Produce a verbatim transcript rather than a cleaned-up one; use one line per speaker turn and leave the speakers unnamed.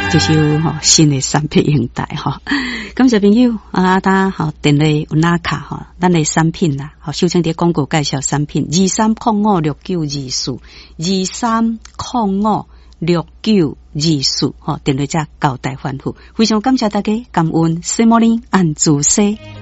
就是有吼新的产品用代吼，感谢朋友啊，大吼电话有哪卡吼，咱的产品啦，吼秀清伫广告介绍产品，二三零五六九二四，二三零五六九二四，吼电话只交代反复，非常感谢大家，感恩 ，Good morning， 安主西。